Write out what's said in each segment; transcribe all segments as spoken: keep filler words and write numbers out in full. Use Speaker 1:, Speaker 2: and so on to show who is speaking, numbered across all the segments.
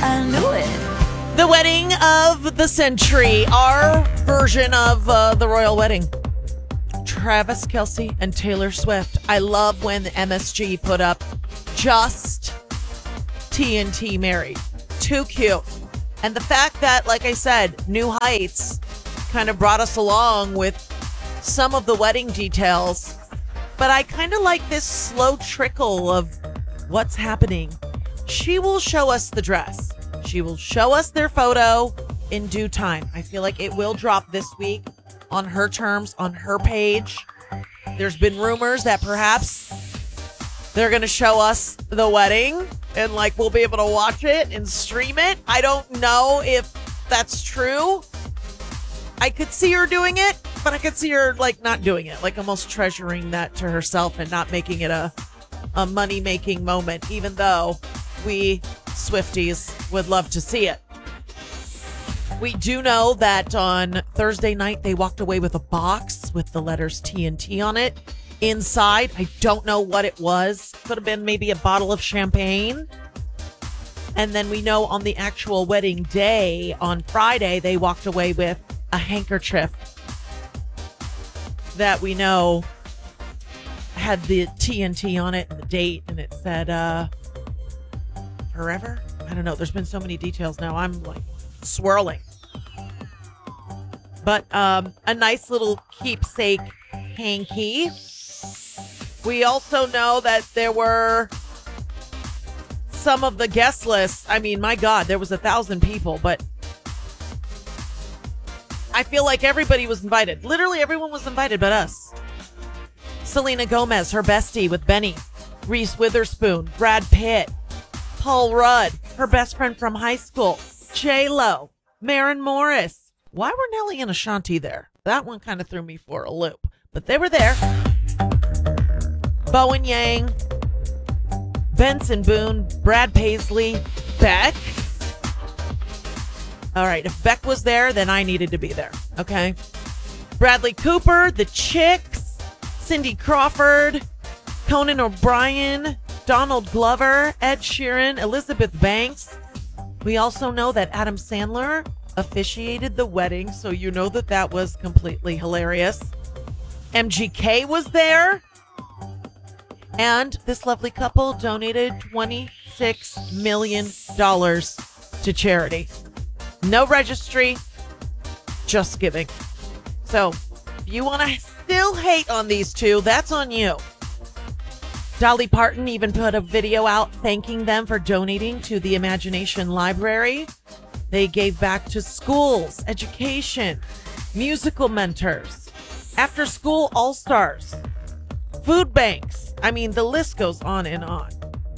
Speaker 1: I knew it.
Speaker 2: The wedding of the century, our version of uh, the royal wedding. Travis Kelce and Taylor Swift. I love when the M S G put up just T N T married. Too cute. And the fact that, like I said, New Heights kind of brought us along with some of the wedding details. But I kind of like this slow trickle of what's happening. She will show us the dress. She will show us their photo in due time. I feel like it will drop this week on her terms, on her page. There's been rumors that perhaps they're going to show us the wedding and like we'll be able to watch it and stream it. I don't know if that's true. I could see her doing it, but I could see her like not doing it, like almost treasuring that to herself and not making it a, a money-making moment, even though we Swifties would love to see it. We do know that on Thursday night, they walked away with a box with the letters T N T on it. Inside, I don't know what it was. Could have been maybe a bottle of champagne. And then we know on the actual wedding day, on Friday, they walked away with a handkerchief that we know had the T N T on it and the date, and it said, uh, forever? I don't know. There's been so many details now. I'm like swirling. But um, a nice little keepsake hanky. We also know that there were some of the guest lists. I mean, my God, there was a thousand people, but I feel like everybody was invited. Literally everyone was invited but us. Selena Gomez, her bestie with Benny. Reese Witherspoon, Brad Pitt, Paul Rudd, her best friend from high school. J-Lo, Maren Morris. Why were Nelly and Ashanti there? That one kind of threw me for a loop. But they were there. Bowen Yang, Benson Boone, Brad Paisley, Beck. All right, if Beck was there, then I needed to be there. Okay. Bradley Cooper, The Chicks, Cindy Crawford, Conan O'Brien, Donald Glover, Ed Sheeran, Elizabeth Banks. We also know that Adam Sandler officiated the wedding, so you know that that was completely hilarious. M G K was there. And this lovely couple donated twenty-six million dollars to charity. No registry, just giving. So if you want to still hate on these two, that's on you. Dolly Parton even put a video out thanking them for donating to the Imagination Library. They gave back to schools, education, musical mentors, after school all-stars, food banks. I mean, the list goes on and on.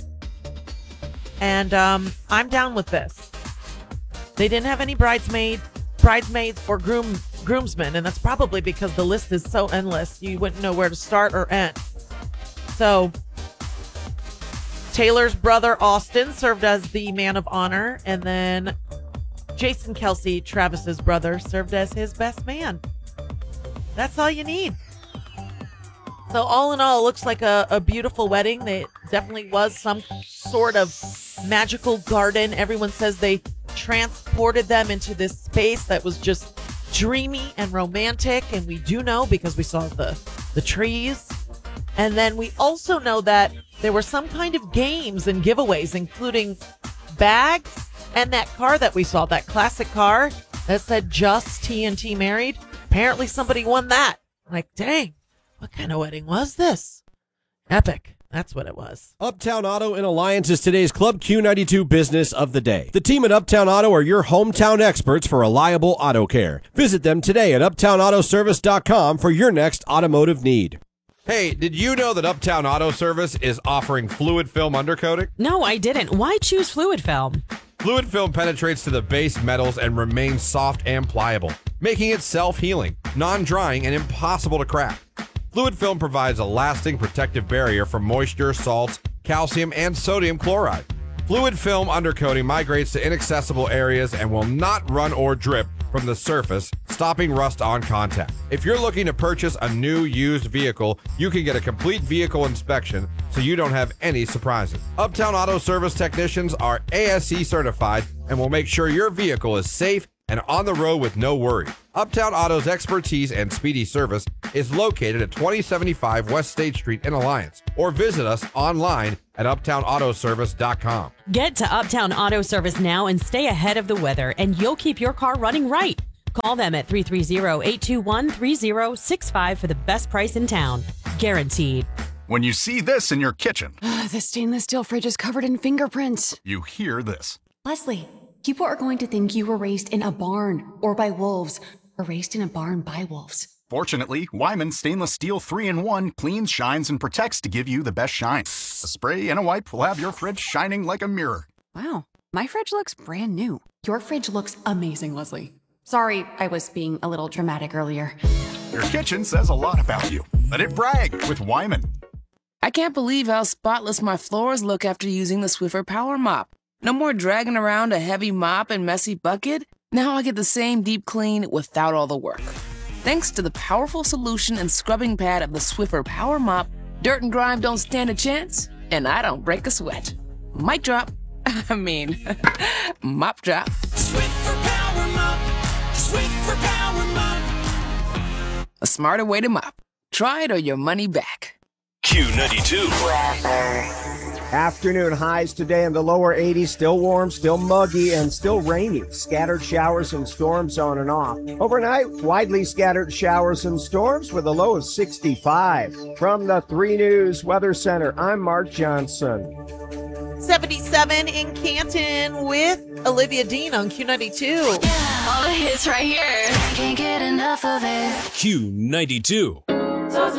Speaker 2: And um, I'm down with this. They didn't have any bridesmaid, bridesmaids or groom groomsmen, and that's probably because the list is so endless, you wouldn't know where to start or end. So Taylor's brother Austin served as the man of honor, and then Jason Kelce, Travis's brother, served as his best man. That's all you need. So all in all, it looks like a, a beautiful wedding. It definitely was some sort of magical garden. Everyone says they transported them into this space that was just dreamy and romantic. And we do know because we saw the, the trees. And then we also know that there were some kind of games and giveaways, including bags and that car that we saw, that classic car that said just T N T married. Apparently somebody won that. Like, dang. What kind of wedding was this? Epic. That's what it was.
Speaker 3: Uptown Auto in Alliance is today's Club Q ninety-two business of the day. The team at Uptown Auto are your hometown experts for reliable auto care. Visit them today at uptown auto service dot com for your next automotive need.
Speaker 4: Hey, did you know that Uptown Auto Service is offering fluid film undercoating?
Speaker 5: No, I didn't. Why choose fluid film?
Speaker 4: Fluid film penetrates to the base metals and remains soft and pliable, making it self-healing, non-drying, and impossible to crack. Fluid film provides a lasting protective barrier from moisture, salts, calcium, and sodium chloride. Fluid film undercoating migrates to inaccessible areas and will not run or drip from the surface, stopping rust on contact. If you're looking to purchase a new used vehicle, you can get a complete vehicle inspection so you don't have any surprises. Uptown Auto Service technicians are A S E certified and will make sure your vehicle is safe and on the road with no worries. Uptown Auto's expertise and speedy service is located at twenty seventy-five West State Street in Alliance, or visit us online at uptown auto service dot com.
Speaker 5: Get to Uptown Auto Service now and stay ahead of the weather, and you'll keep your car running right. Call them at three three zero, eight two one, three zero six five for the best price in town. Guaranteed.
Speaker 1: When you see this in your kitchen,
Speaker 6: The stainless steel fridge is covered in fingerprints.
Speaker 1: you hear this.
Speaker 6: Leslie, people are going to think you were raised in a barn or by wolves, or raised in a barn by wolves.
Speaker 1: Fortunately, Wyman Stainless Steel three in one cleans, shines, and protects to give you the best shine. A spray and a wipe will have your fridge shining like a mirror.
Speaker 6: Wow, my fridge looks brand new. Your fridge looks amazing, Leslie. Sorry, I was being a little dramatic earlier.
Speaker 1: Your kitchen says a lot about you. Let it brag with Wyman.
Speaker 7: I can't believe how spotless my floors look after using the Swiffer Power Mop. No more dragging around a heavy mop and messy bucket. Now I get the same deep clean without all the work. Thanks to the powerful solution and scrubbing pad of the Swiffer Power Mop, dirt and grime don't stand a chance, and I don't break a sweat. Mic drop. I mean, mop drop.
Speaker 8: Swiffer Power Mop. Swiffer Power Mop.
Speaker 7: A smarter way to mop. Try it or your money back.
Speaker 9: Q ninety-two.
Speaker 10: Afternoon highs today in the lower eighties, still warm, still muggy, and still rainy. Scattered showers and storms on and off. Overnight, widely scattered showers and storms with a low of sixty-five. From the three News Weather Center, I'm Mark Johnson.
Speaker 2: seventy-seven in Canton with Olivia Dean on Q ninety-two.
Speaker 11: All the hits right here. Can't get enough of it.
Speaker 9: Q ninety-two.
Speaker 11: So